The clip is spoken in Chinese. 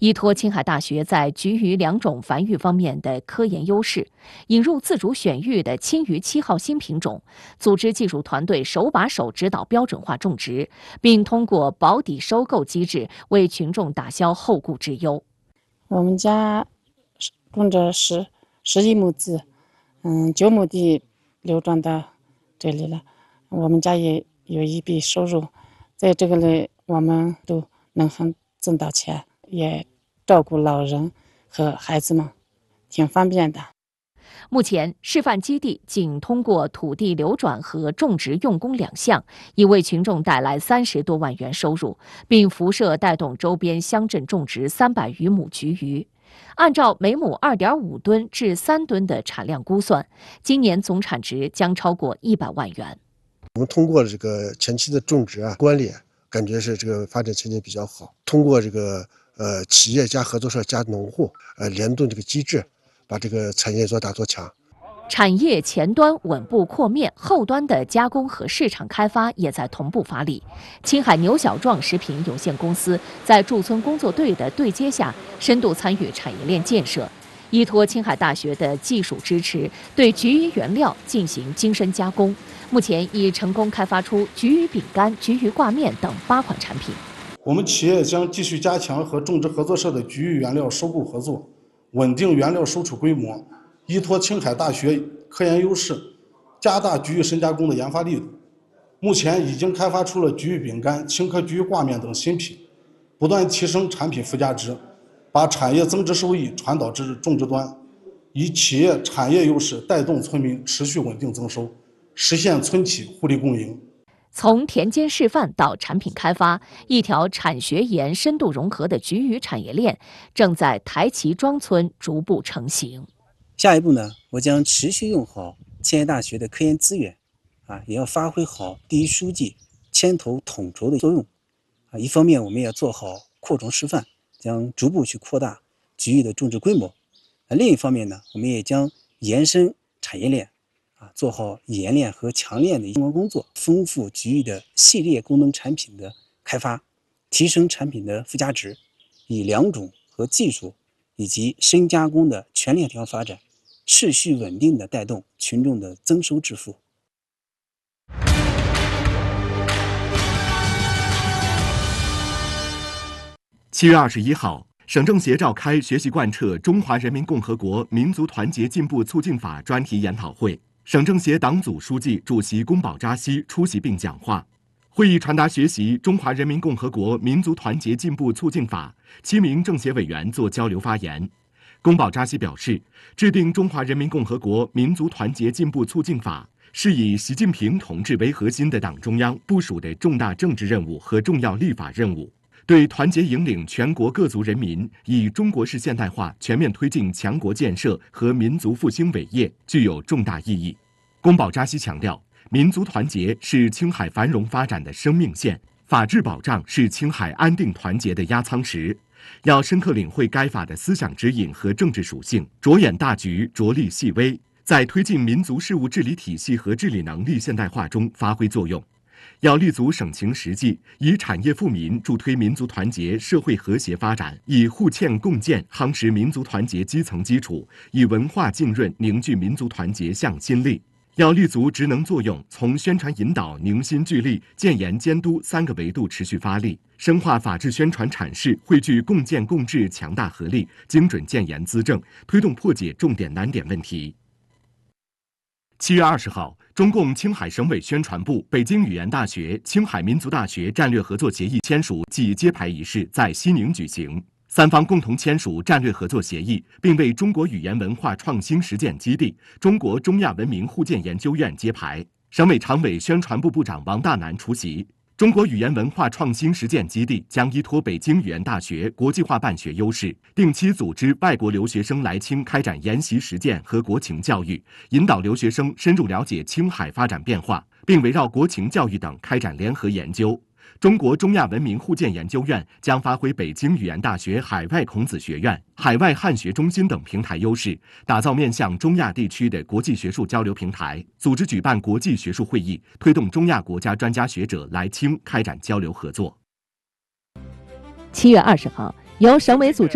依托青海大学在菊鱼2种繁育方面的科研优势，引入自主选育的青鱼7号新品种，组织技术团队手把手指导标准化种植，并通过保底收购机制为群众打消后顾之忧。 我们家种着11亩地，9亩地流转到这里了，我们家也有一笔收入，在这个里我们都能很挣到钱，也照顾老人和孩子们，挺方便的。 目前，示范基地仅通过土地流转和种植用工2项，已为群众带来30多万元收入，并辐射带动周边乡镇种植300余亩菊鱼。按照每亩2.5吨至3吨的产量估算，今年总产值将超过100万元。 我们通过这个前期的种植关联，感觉是这个发展前景比较好。通过这个企业加合作社加农户联动这个机制，把这个产业做大做强。 产业前端稳步扩面，后端的加工和市场开发也在同步发力。青海牛小壮食品有限公司在驻村工作队的对接下，深度参与产业链建设，依托青海大学的技术支持，对菊鱼原料进行精深加工。目前已成功开发出菊鱼饼干、菊鱼挂面等8款产品。 我们企业将继续加强和种植合作社的菊鱼原料收购合作，稳定原料收储规模，依托青海大学科研优势，加大菊鱼深加工的研发力度。目前已经开发出了菊鱼饼干、青稞菊鱼挂面等新品，不断提升产品附加值，把产业增值收益传导至种植端，以企业产业优势带动村民持续稳定增收，实现村企互利共赢。 从田间示范到产品开发，一条产学研深度融合的菊鱼产业链正在台旗庄村逐步成型。 下一步呢，我将持续用好青海大学的科研资源，也要发挥好第一书记牵头统筹的作用。一方面我们也要做好扩种示范，将逐步去扩大菊鱼的种植规模。另一方面呢，我们也将延伸产业链，做好冶炼和强炼的相关工作，丰富菊鱼的系列功能产品的开发，提升产品的附加值，以良种和技术以及深加工的全链条发展，持续稳定地带动群众的增收致富。 7月21号，省政协召开学习贯彻中华人民共和国民族团结进步促进法专题研讨会，省政协党组书记、主席龚宝扎西出席并讲话。会议传达学习中华人民共和国民族团结进步促进法，7名政协委员作交流发言。龚宝扎西表示，制定中华人民共和国民族团结进步促进法是以习近平同志为核心的党中央部署的重大政治任务和重要立法任务，对团结引领全国各族人民以中国式现代化全面推进强国建设和民族复兴伟业具有重大意义。龚宝扎西强调，民族团结是青海繁荣发展的生命线，法治保障是青海安定团结的压舱石。要深刻领会该法的思想指引和政治属性，着眼大局，着力细微，在推进民族事务治理体系和治理能力现代化中发挥作用。要立足省情实际，以产业富民助推民族团结、社会和谐发展，以互嵌共建夯实民族团结基层基础，以文化浸润凝聚民族团结向心力。要立足职能作用，从宣传引导、凝心聚力、建言监督3个维度持续发力，深化法治宣传阐释，汇聚共建共治强大合力，精准建言资政，推动破解重点难点问题。7月20号，中共青海省委宣传部、北京语言大学、青海民族大学战略合作协议签署暨揭牌仪式在西宁举行。3方共同签署战略合作协议，并为中国语言文化创新实践基地、中国中亚文明互鉴研究院揭牌。省委常委、宣传部部长王大南出席。中国语言文化创新实践基地将依托北京语言大学国际化办学优势，定期组织外国留学生来青开展研习实践和国情教育，引导留学生深入了解青海发展变化，并围绕国情教育等开展联合研究。中国中亚文明互鉴研究院将发挥北京语言大学海外孔子学院、海外汉学中心等平台优势，打造面向中亚地区的国际学术交流平台，组织举办国际学术会议，推动中亚国家专家学者来青开展交流合作。 7月20号，由省委组织